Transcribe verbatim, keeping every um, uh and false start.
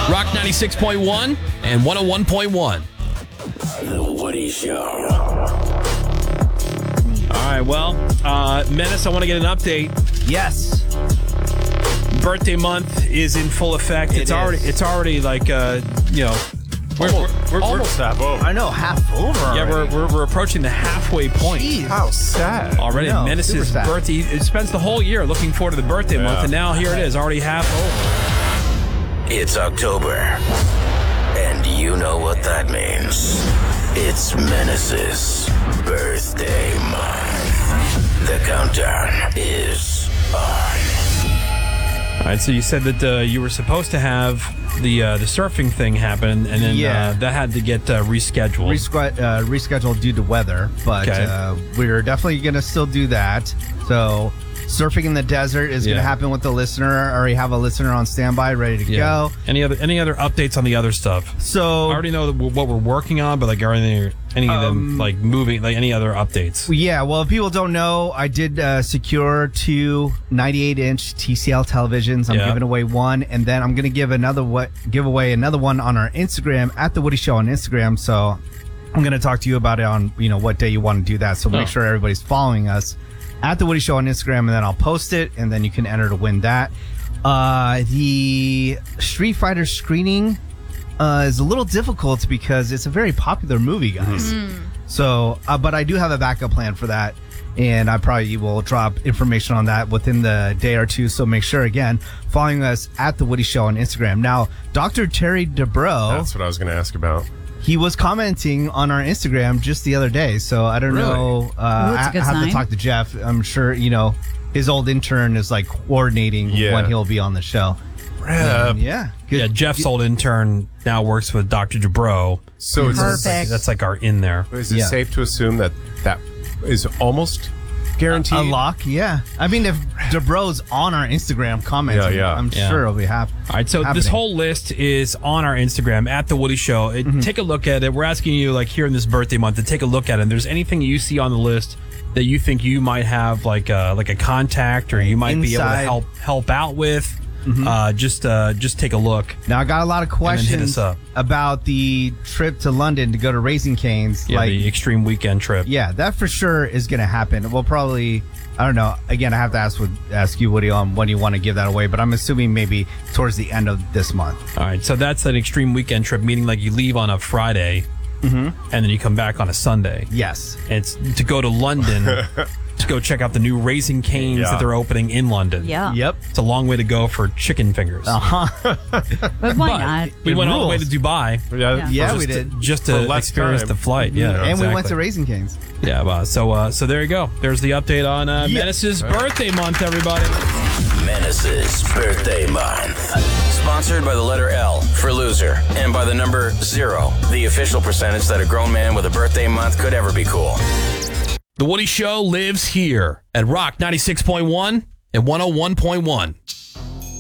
Rock ninety-six point one and one oh one point one. The Woody Show. All right, well, uh, Menace, I want to get an update. Yes. Birthday month is in full effect. It it's is. already, it's already like, uh, you know, we're, Almost- we're, we're almost half over. I know, half over. Yeah, we're, already. we're we're approaching the halfway point. Jeez. How sad. Already, I know, Menace's super sad. birthday. It spends the whole year looking forward to the birthday month, Yeah. and now here it is, already half over. It's October, and you know what that means. It's Menace's birthday month. The countdown is on. All right, so you said that uh, you were supposed to have the uh, the surfing thing happen, and then Yeah. uh, that had to get uh, rescheduled. Resqu- uh, rescheduled due to weather, but Okay. uh, we're definitely going to still do that. So, surfing in the desert is going Yeah. to happen with the listener. I already have a listener on standby, ready to yeah. go. Any other any other updates on the other stuff? So, I already know that w- what we're working on, but like, are any any of them Um, like moving? Like any other updates? yeah, well, if people don't know, I did uh, secure two ninety-eight inch T C L televisions. I'm Yeah. giving away one, and then I'm going to give another what give away another one on our Instagram at the Woody Show on Instagram. So, I'm going to talk to you about it on you know what day you want to do that. So Oh. make sure everybody's following us at the Woody Show on Instagram, and then I'll post it, and then you can enter to win that. Uh, the Street Fighter screening uh, is a little difficult because it's a very popular movie, guys. So, uh, but I do have a backup plan for that, and I probably will drop information on that within the day or two. So make sure, again, following us at the Woody Show on Instagram. Now, Doctor Terry Dubrow, That's what I was going to ask about. he was commenting on our Instagram just the other day. So I don't Really? know. Uh, Ooh, that's a I, good I have sign. to talk to Jeff. I'm sure, you know, his old intern is like coordinating Yeah. when he'll be on the show. Uh, Um, yeah. Good. Yeah, Jeff's old intern now works with Doctor Dubrow. so it's, Perfect. That's like our in there. is it Yeah. safe to assume that that is almost guaranteed? A lock, yeah. I mean, if Dubrow's on our Instagram commenting, Yeah, yeah. I'm Yeah. sure it'll be happy. All right, so this whole list is on our Instagram at The Woody Show. It, Mm-hmm. Take a look at it. We're asking you, like, here in this birthday month, to take a look at it. And there's anything you see on the list that you think you might have, like, a, like a contact, or you might be able to Inside. help help out with, uh, just uh, just take a look. Now, I got a lot of then hit questions us up. about the trip to London to go to Raising Cane's. Yeah, like, the extreme weekend trip. yeah, that for sure is going to happen. We'll probably, I don't know. Again, I have to ask with, ask you, Woody, on when you want to give that away. But I'm assuming maybe towards the end of this month. All right, so that's an extreme weekend trip, meaning like you leave on a Friday, and then you come back on a Sunday. Yes. It's to go to London to go check out the new Raising Cane's Yeah. that they're opening in London. Yeah. Yep. It's a long way to go for chicken fingers. Uh-huh. But why But not? we It went all the way to rules. Dubai. Yeah, Yeah, for we just- did. Just For to less experience time. the flight. Yeah, Yeah. And we went exactly. to Raising Cane's. Yeah, well, so uh, so there you go. There's the update on uh, Yeah. Menace's birthday month, everybody. Menace's birthday month. Sponsored by the letter L for loser and by the number zero, the official percentage that a grown man with a birthday month could ever be cool. The Woody Show lives here at Rock ninety-six point one and one oh one point one.